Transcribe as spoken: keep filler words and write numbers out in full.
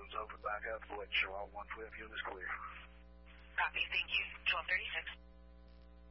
windows open back up. Let show out one twelve units clear. Copy, thank you. twelve thirty-six.